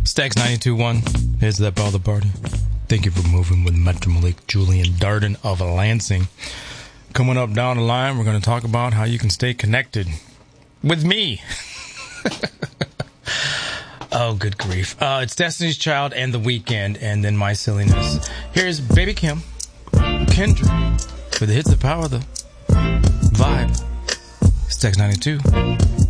Stacks 92.1. Here's that ball the party. Thank you for moving with Metro Malik, Julian Darden of Lansing. Coming up down the line, we're going to talk about how you can stay connected with me. Oh, good grief. It's Destiny's Child and The Weeknd, and then my silliness. Here's Baby Kim, Kendrick, for the hits of power, the vibe. Stacks 92.